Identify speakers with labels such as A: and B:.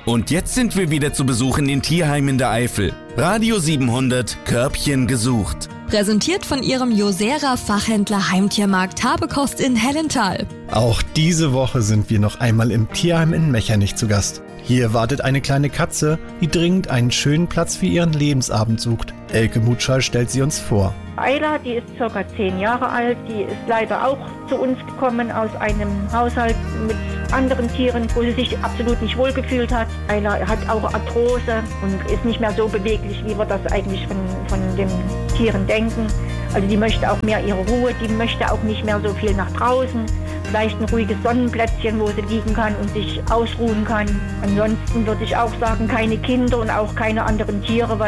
A: Und jetzt sind wir wieder zu Besuch in den Tierheimen der Eifel. Radio 700, Körbchen gesucht.
B: Präsentiert von Ihrem Josera-Fachhändler Heimtiermarkt Habekost in Hellenthal.
C: Auch diese Woche sind wir noch einmal im Tierheim in Mechernich zu Gast. Hier wartet eine kleine Katze, die dringend einen schönen Platz für ihren Lebensabend sucht. Elke Mutschall stellt sie uns vor.
D: Ayla, die ist ca. 10 Jahre alt, die ist leider auch zu uns gekommen aus einem Haushalt mit anderen Tieren, wo sie sich absolut nicht wohlgefühlt hat. Ayla hat auch Arthrose und ist nicht mehr so beweglich, wie wir das eigentlich von den Tieren denken. Also die möchte auch mehr ihre Ruhe, die möchte auch nicht mehr so viel nach draußen. Vielleicht ein ruhiges Sonnenplätzchen, wo sie liegen kann und sich ausruhen kann. Ansonsten würde ich auch sagen, keine Kinder und auch keine anderen Tiere, weil